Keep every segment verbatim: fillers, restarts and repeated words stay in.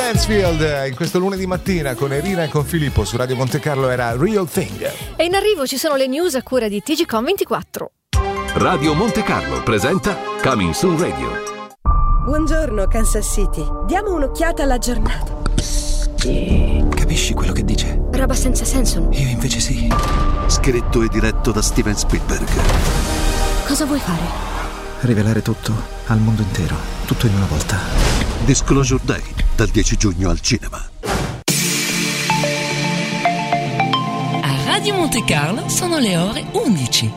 Mansfield in questo lunedì mattina con Irina e con Filippo su Radio Monte Carlo era Real Thing. E in arrivo ci sono le news a cura di T G Com ventiquattro. Radio Monte Carlo presenta Coming Soon Radio. Buongiorno Kansas City, diamo un'occhiata alla giornata. Capisci quello che dice? Roba senza senso. Io invece sì. Scritto e diretto da Steven Spielberg. Cosa vuoi fare? Rivelare tutto al mondo intero, tutto in una volta. Disclosure Day, dal dieci giugno al cinema. A Radio Monte Carlo sono le ore undici.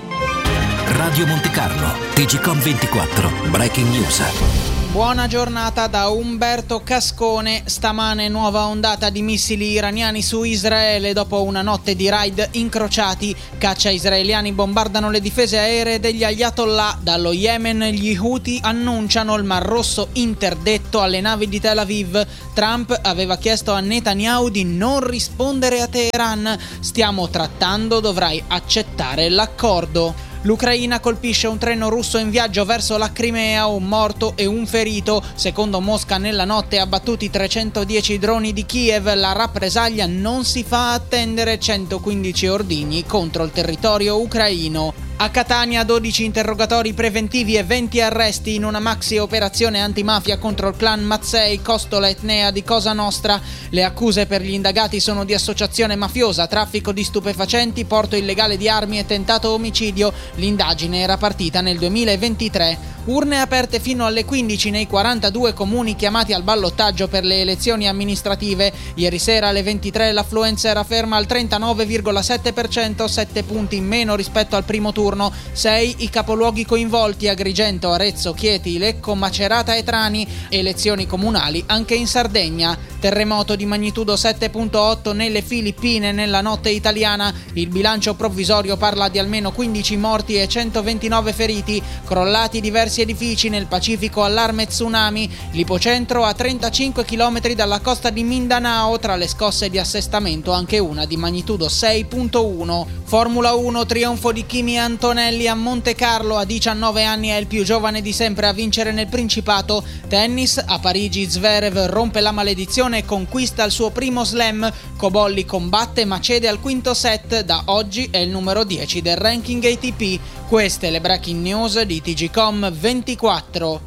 Radio Monte Carlo, T G Com ventiquattro, Breaking News. Buona giornata da Umberto Cascone. Stamane nuova ondata di missili iraniani su Israele dopo una notte di raid incrociati. Caccia israeliani bombardano le difese aeree degli Ayatollah. Dallo Yemen gli Houthi annunciano il Mar Rosso interdetto alle navi di Tel Aviv. Trump aveva chiesto a Netanyahu di non rispondere a Teheran. Stiamo trattando, dovrai accettare l'accordo. L'Ucraina colpisce un treno russo in viaggio verso la Crimea, un morto e un ferito. Secondo Mosca nella notte abbattuti trecentodieci droni di Kiev, la rappresaglia non si fa attendere, centoquindici ordigni contro il territorio ucraino. A Catania dodici interrogatori preventivi e venti arresti in una maxi operazione antimafia contro il clan Mazzei, Costola Etnea di Cosa Nostra. Le accuse per gli indagati sono di associazione mafiosa, traffico di stupefacenti, porto illegale di armi e tentato omicidio. L'indagine era partita nel duemilaventitré. Urne aperte fino alle quindici nei quarantadue comuni chiamati al ballottaggio per le elezioni amministrative. Ieri sera alle ventitré l'affluenza era ferma al trentanove virgola sette per cento, sette punti in meno rispetto al primo turno. sei i capoluoghi coinvolti: Agrigento, Arezzo, Chieti, Lecco, Macerata e Trani. Elezioni comunali anche in Sardegna. Terremoto di magnitudo sette virgola otto nelle Filippine nella notte italiana. Il bilancio provvisorio parla di almeno quindici morti e centoventinove feriti. Crollati diversi edifici nel Pacifico, allarme tsunami. L'ipocentro a trentacinque chilometri dalla costa di Mindanao. Tra le scosse di assestamento anche una di magnitudo sei virgola uno. Formula uno, trionfo di Kimi Antonelli a Monte Carlo. A diciannove anni è il più giovane di sempre a vincere nel Principato. Tennis, a Parigi Zverev rompe la maledizione e conquista il suo primo slam. Cobolli combatte ma cede al quinto set. Da oggi è il numero dieci del ranking A T P. Queste le breaking news di T G Com ventiquattro.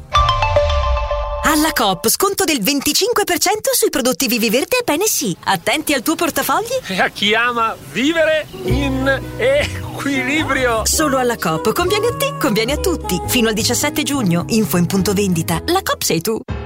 Alla Coop, sconto del venticinque per cento sui prodotti Viviverde e Bene Sì. Attenti al tuo portafogli. E a chi ama vivere in equilibrio. Solo alla Coop. Conviene a te, conviene a tutti. Fino al diciassette giugno. Info in punto vendita. La Coop sei tu.